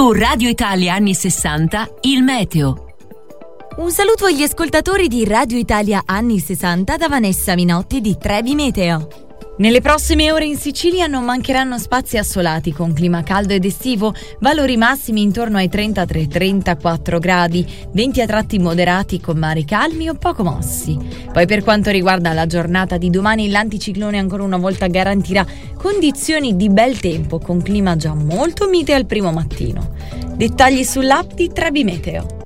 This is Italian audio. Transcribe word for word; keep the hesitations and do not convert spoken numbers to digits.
Su Radio Italia anni sessanta, il meteo. Un saluto agli ascoltatori di Radio Italia anni sessanta da Vanessa Minotti di Trebi Meteo. Nelle prossime ore in Sicilia non mancheranno spazi assolati con clima caldo ed estivo, valori massimi intorno ai trentatré trentaquattro gradi, venti a tratti moderati con mari calmi o poco mossi. Poi per quanto riguarda la giornata di domani, l'anticiclone ancora una volta garantirà condizioni di bel tempo con clima già molto mite al primo mattino. Dettagli sull'app di Trebi Meteo.